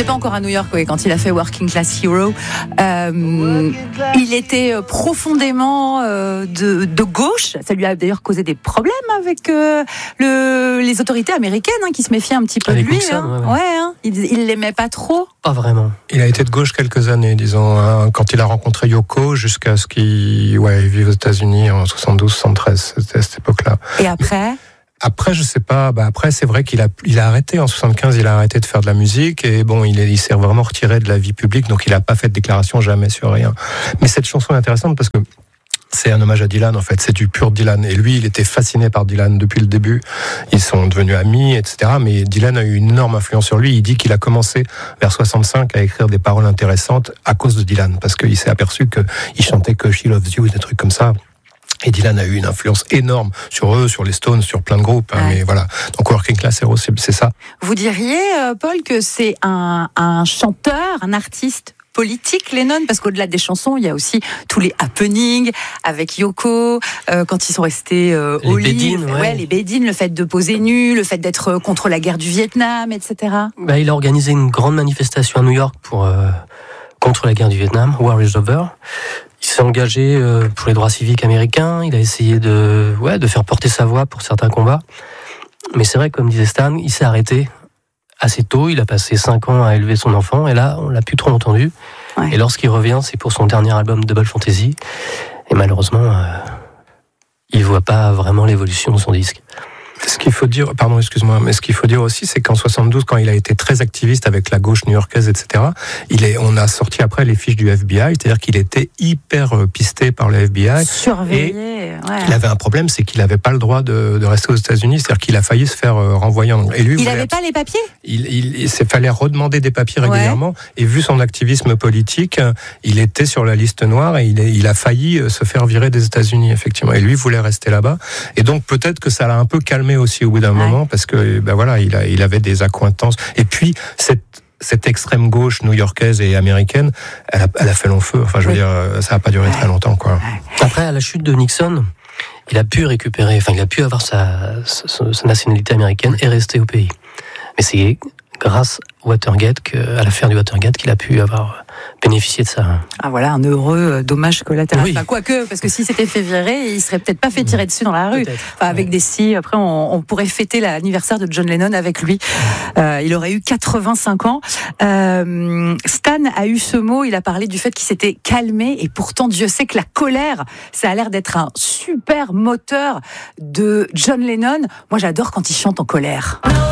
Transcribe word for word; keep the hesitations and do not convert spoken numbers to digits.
n'était pas encore à New York oui, quand il a fait Working Class Hero. Euh, il était profondément euh, de, de gauche. Ça lui a d'ailleurs causé des problèmes avec euh, le, les autorités américaines hein, qui se méfiaient un petit peu avec de lui. Nixon, hein. ouais, ouais. Ouais, hein. Il, il l'aimait pas trop. Pas vraiment. Il a été de gauche quelques années, disons, hein, quand il a rencontré Yoko, jusqu'à ce qu'il ouais, vive aux États-Unis en soixante-douze soixante-treize, c'était à cette époque-là. Et après Après, je sais pas. Bah après, c'est vrai qu'il a, il a arrêté en soixante-quinze. Il a arrêté de faire de la musique et bon, il, est, il s'est vraiment retiré de la vie publique. Donc, il a pas fait de déclaration jamais sur rien. Mais cette chanson est intéressante parce que c'est un hommage à Dylan, en fait. C'est du pur Dylan. Et lui, il était fasciné par Dylan depuis le début. Ils sont devenus amis, et cetera. Mais Dylan a eu une énorme influence sur lui. Il dit qu'il a commencé vers soixante-cinq à écrire des paroles intéressantes à cause de Dylan, parce qu'il s'est aperçu qu'il chantait que She Loves You, des trucs comme ça. Et Dylan a eu une influence énorme sur eux, sur les Stones, sur plein de groupes. Hein, ouais. Mais voilà. Donc Working Class Hero, c'est, c'est ça. Vous diriez, euh, Paul, que c'est un, un chanteur, un artiste politique, Lennon, parce qu'au-delà des chansons, il y a aussi tous les happenings avec Yoko, euh, quand ils sont restés euh, au lit, bédines, ouais. ouais, les bédines, le fait de poser nu, le fait d'être contre la guerre du Vietnam, et cetera. Bah, il a organisé une grande manifestation à New York pour euh, contre la guerre du Vietnam, War is Over. Il s'est engagé euh, pour les droits civiques américains. Il a essayé de, ouais, de faire porter sa voix pour certains combats. Mais c'est vrai, comme disait Stan, il s'est arrêté assez tôt. Il a passé cinq ans à élever son enfant. Et là, on l'a plus trop entendu. Ouais. Et lorsqu'il revient, c'est pour son dernier album Double Fantasy. Et malheureusement, euh, il voit pas vraiment l'évolution de son disque. Ce qu'il faut dire, pardon, excuse-moi, mais ce qu'il faut dire aussi, c'est qu'en soixante-douze, quand il a été très activiste avec la gauche new-yorkaise, et cetera, il est, on a sorti après les fiches du F B I, c'est-à-dire qu'il était hyper pisté par le F B I. Surveillé, ouais. Il avait un problème, c'est qu'il n'avait pas le droit de, de rester aux États-Unis, c'est-à-dire qu'il a failli se faire renvoyer en Angleterre. Et lui, il n'avait pas les papiers. Il, il, il s'est fallait redemander des papiers régulièrement, ouais. Et vu son activisme politique, il était sur la liste noire et il, est, il a failli se faire virer des États-Unis, effectivement. Et lui voulait rester là-bas. Et donc peut-être que ça l'a un peu calmé aussi au bout d'un ouais. moment, parce que ben voilà, il, a, il avait des accointances. Et puis cette cette extrême gauche new-yorkaise et américaine, elle a, elle a fait long feu. Enfin, je veux oui. dire, ça n'a pas duré ouais. très longtemps, quoi. Après, à la chute de Nixon, il a pu récupérer, enfin, il a pu avoir sa, sa, sa nationalité américaine et rester au pays. Mais c'est grâce à Watergate, que, à l'affaire du Watergate, qu'il a pu avoir bénéficié de ça. Ah voilà, un heureux dommage collatéral. Oui. Enfin, quoique, parce que s'il s'était fait virer, il serait peut-être pas fait tirer dessus dans la rue. Enfin, avec ouais. des si, après, on, on pourrait fêter l'anniversaire de John Lennon avec lui. Euh, il aurait eu quatre-vingt-cinq ans. Euh, Stan a eu ce mot, il a parlé du fait qu'il s'était calmé, et pourtant, Dieu sait que la colère, ça a l'air d'être un super moteur de John Lennon. Moi, j'adore quand il chante en colère.